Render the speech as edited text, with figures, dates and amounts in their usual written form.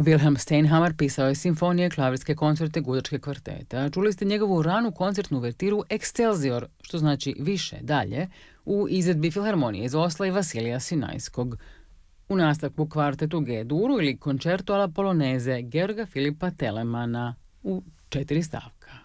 Wilhelm Steinhammer pisao je simfonije, klavirske koncerte, guzačke kvartete. A čuli ste njegovu ranu koncertnu uvertiru Excelsior, što znači više, dalje, u izvedbi Filharmonije iz Osla i Vasilija Sinajskog. U nastavku kvartetu G-duru ili koncerto alla poloneze Georga Filipa Telemana u 4 stavka.